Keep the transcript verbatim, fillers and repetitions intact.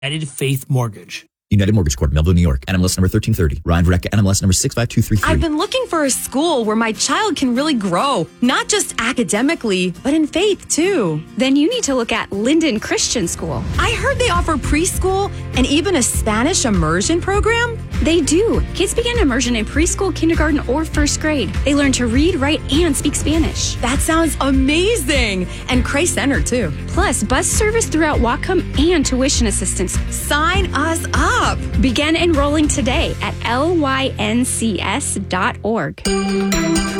United Faith Mortgage. United Mortgage Corp, Melville, New York. N M L S number thirteen thirty. Ryan Verrecka, N M L S number six five two three three. I've been looking for a school where my child can really grow, not just academically, but in faith too. Then you need to look at Linden Christian School. I heard they offer preschool and even a Spanish immersion program. They do. Kids begin immersion in preschool, kindergarten, or first grade. They learn to read, write, and speak Spanish. That sounds amazing. And Christ Center too. Plus, bus service throughout Whatcom and tuition assistance. Sign us up. Begin enrolling today at L Y N C S dot org.